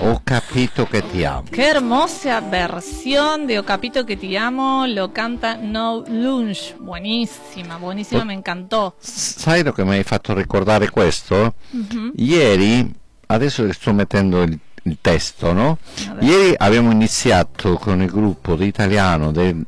Ho capito che ti amo. Qué hermosa versión de Ho capito que ti amo, lo canta No Lunch. Buonissima, buonissima, mi encantò. Sai lo che mi hai fatto ricordare questo? Ieri, adesso che sto mettendo il testo, no? Ieri abbiamo iniziato con il gruppo di italiano di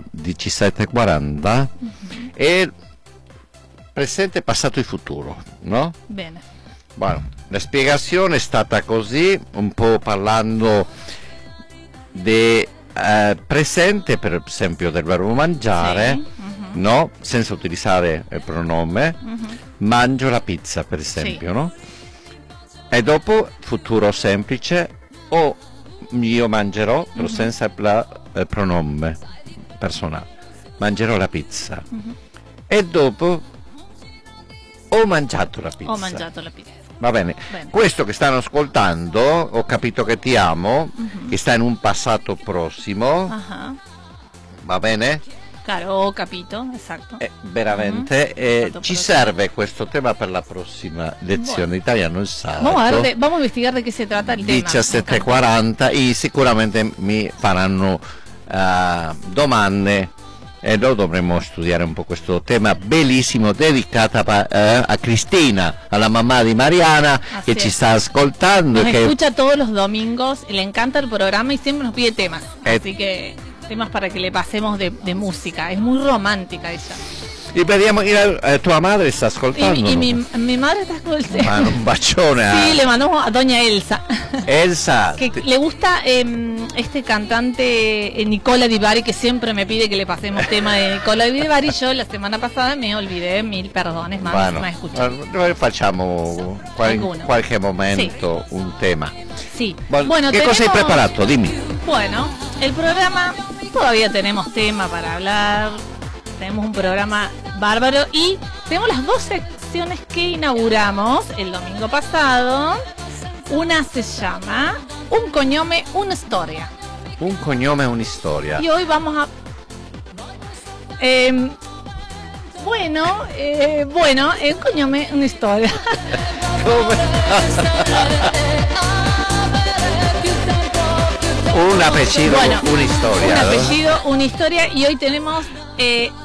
C740 e presente, passato e futuro, no? Bene. Bueno, la spiegazione è stata così, un po' parlando di presente, per esempio del verbo mangiare, Sì. no? Senza utilizzare il pronome, mangio la pizza per esempio, Sì. no? E dopo futuro semplice, o io mangerò, però senza il pronome personale, mangerò la pizza. E dopo ho mangiato la pizza. Ho mangiato la pizza. Va bene. Bene. Questo che stanno ascoltando, ho capito che ti amo, che sta in un passato prossimo, Ajá. va bene? Claro, ho capito, esatto. Veramente Passato ci prossimo. serve questo tema per la prossima lezione di italiano il sabato. Vamos a investigar de qué se trata el tema. 17:40 e sicuramente mi faranno domande e noi dovremmo studiare un po' questo tema bellissimo dedicato a Cristina, alla mamma di Mariana, che Así ci es. sta ascoltando Nos e che escucha todos los domingos, le encanta el programa y siempre nos pide temas. Eh. Así que temas para que le pasemos de música. Es muy romántica ella. e vediamo tua madre sta ascoltando. Y mi madre está con el tema. Un bacione Sí, le mandamos a doña Elsa. Elsa. Que le gusta este cantante Nicola Di Bari, que siempre me pide que le pasemos tema de Nicola Di Bari. Yo la semana pasada me olvidé, mil perdones, mami, Bueno, me escuchó. noi facciamo in Alguno. qualche momento un tema. Sí. Bueno, ¿qué cosa hai tenemos- preparato? Dimmi. Bueno, el programa, todavía tenemos tema para hablar, tenemos un programa bárbaro y tenemos las dos secciones que inauguramos el domingo pasado. Una se llama Un cognome, una storia. Un cognome e un'istoria. Y hoy vamos a... bueno, un cognome, una historia. Un apellido, Bueno, un'istoria. Un no? apellido, una historia y hoy tenemos